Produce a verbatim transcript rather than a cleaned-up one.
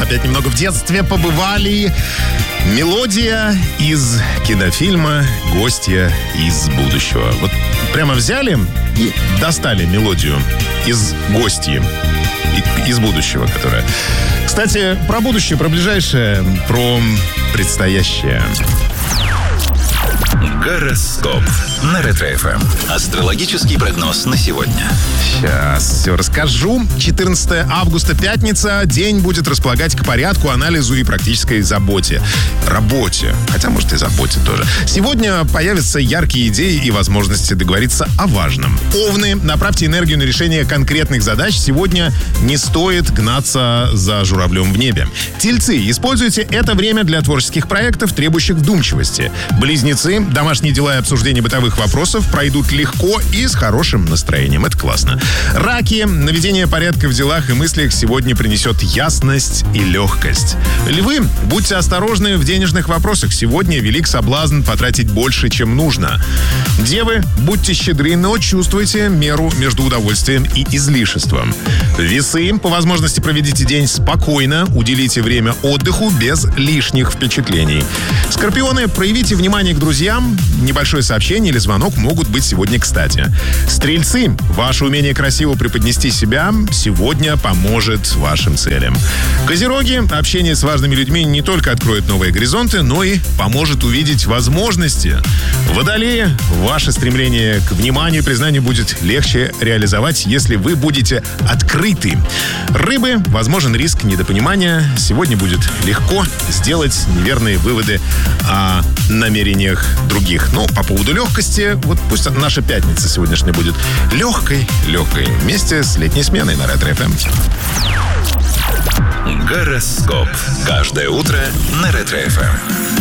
опять немного в детстве побывали. Мелодия из кинофильма «Гостья из будущего». Вот прямо взяли и достали мелодию из «Гостьи» из будущего, которая... Кстати, про будущее, про ближайшее, про предстоящее. Гороскоп на Ретро-эф эм. Астрологический прогноз на сегодня. Сейчас все расскажу. четырнадцатое августа, пятница. День будет располагать к порядку, анализу и практической заботе. Работе. Хотя, может, и заботе тоже. Сегодня появятся яркие идеи и возможности договориться о важном. Овны, направьте энергию на решение конкретных задач. Сегодня не стоит гнаться за журавлем в небе. Тельцы, используйте это время для творческих проектов, требующих вдумчивости. Близнецы, домашние дела и обсуждение бытовых вопросов пройдут легко и с хорошим настроением. Это классно. Раки, наведение порядка в делах и мыслях сегодня принесет ясность и легкость. Львы, будьте осторожны в денежных вопросах. Сегодня велик соблазн потратить больше, чем нужно. Девы, будьте щедры, но чувствуйте меру между удовольствием и излишеством. Весы, по возможности проведите день спокойно, уделите время отдыху без лишних впечатлений. Скорпионы, проявите внимание к друзьям. Небольшое сообщение или звонок могут быть сегодня кстати. Стрельцы, ваше умение красиво преподнести себя сегодня поможет вашим целям. Козероги, общение с важными людьми не только откроет новые горизонты, но и поможет увидеть возможности. Водолеи, ваше стремление к вниманию и признанию будет легче реализовать, если вы будете открыты. Рыбы, возможен риск недопонимания. Сегодня будет легко сделать неверные выводы о намерениях других. Ну, по поводу легкости, вот пусть наша пятница сегодняшняя будет легкой, легкой, вместе с летней сменой на Ретро-эф эм. Гороскоп. Каждое утро на Ретро-эф эм.